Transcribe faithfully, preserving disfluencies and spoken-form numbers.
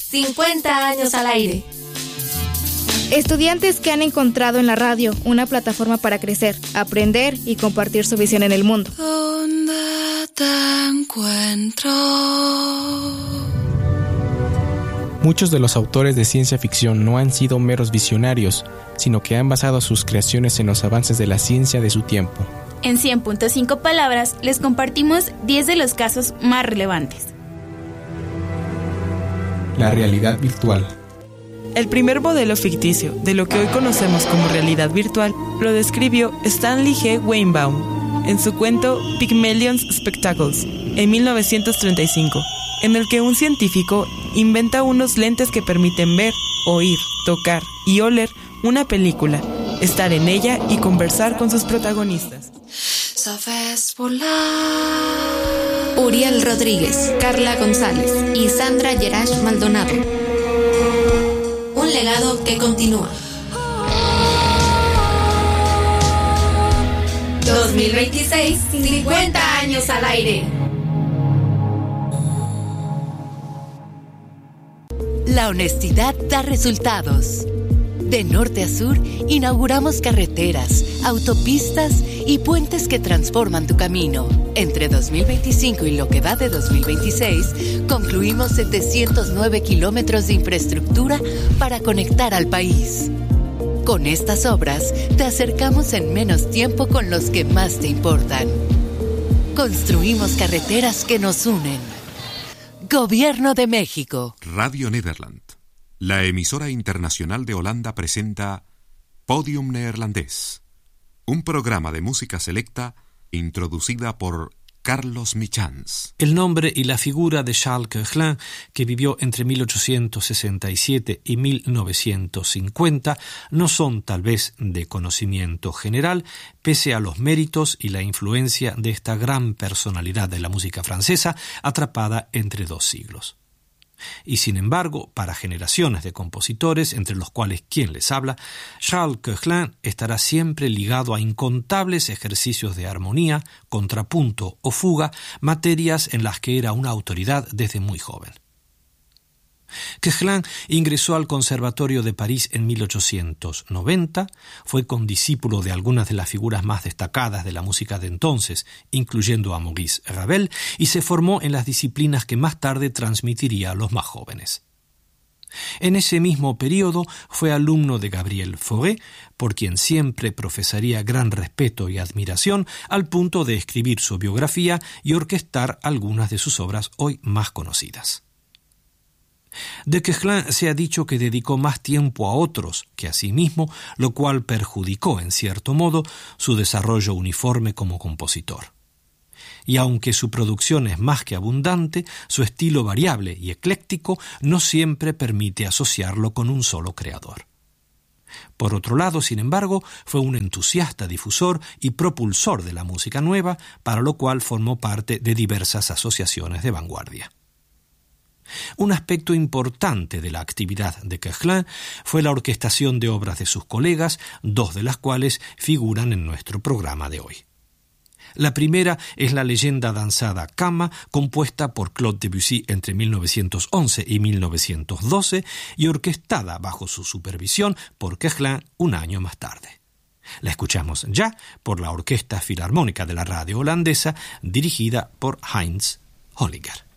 cincuenta años al aire. Estudiantes que han encontrado en la radio una plataforma para crecer, aprender y compartir su visión en el mundo. ¿Dónde te encuentro? Muchos de los autores de ciencia ficción no han sido meros visionarios, sino que han basado sus creaciones en los avances de la ciencia de su tiempo. En cien punto cinco palabras les compartimos diez de los casos más relevantes. La realidad virtual. El primer modelo ficticio de lo que hoy conocemos como realidad virtual lo describió Stanley G. Weinbaum en su cuento Pygmalion's Spectacles en mil novecientos treinta y cinco, en el que un científico inventa unos lentes que permiten ver, oír, tocar y oler una película, estar en ella y conversar con sus protagonistas. Sabes volar. Uriel Rodríguez, Carla González y Sandra Yerash Maldonado. Un legado que continúa. dos mil veintiséis, cincuenta años al aire. La honestidad da resultados. De norte a sur, inauguramos carreteras, autopistas y puentes que transforman tu camino. Entre dos mil veinticinco y lo que va de dos mil veintiséis, concluimos setecientos nueve kilómetros de infraestructura para conectar al país. Con estas obras, te acercamos en menos tiempo con los que más te importan. Construimos carreteras que nos unen. Gobierno de México. Radio Nederland, la emisora internacional de Holanda, presenta Podium Neerlandés, un programa de música selecta introducida por Carlos Michans. El nombre y la figura de Charles Koechlin, que vivió entre mil ochocientos sesenta y siete y mil novecientos cincuenta, no son tal vez de conocimiento general, pese a los méritos y la influencia de esta gran personalidad de la música francesa, atrapada entre dos siglos. Y sin embargo, para generaciones de compositores, entre los cuales quien les habla, Charles Koechlin estará siempre ligado a incontables ejercicios de armonía, contrapunto o fuga, materias en las que era una autoridad desde muy joven. Koechlin ingresó al Conservatorio de París en mil ochocientos noventa, fue condiscípulo de algunas de las figuras más destacadas de la música de entonces, incluyendo a Maurice Ravel, y se formó en las disciplinas que más tarde transmitiría a los más jóvenes. En ese mismo periodo fue alumno de Gabriel Fauré, por quien siempre profesaría gran respeto y admiración, al punto de escribir su biografía y orquestar algunas de sus obras hoy más conocidas. De Koechlin se ha dicho que dedicó más tiempo a otros que a sí mismo, lo cual perjudicó, en cierto modo, su desarrollo uniforme como compositor. Y aunque su producción es más que abundante, su estilo variable y ecléctico no siempre permite asociarlo con un solo creador. Por otro lado, sin embargo, fue un entusiasta difusor y propulsor de la música nueva, para lo cual formó parte de diversas asociaciones de vanguardia. Un aspecto importante de la actividad de Koechlin fue la orquestación de obras de sus colegas, dos de las cuales figuran en nuestro programa de hoy. La primera es la leyenda danzada Kama, compuesta por Claude Debussy entre mil novecientos once y mil novecientos doce y orquestada bajo su supervisión por Koechlin un año más tarde. La escuchamos ya por la Orquesta Filarmónica de la Radio Holandesa, dirigida por Heinz Holliger.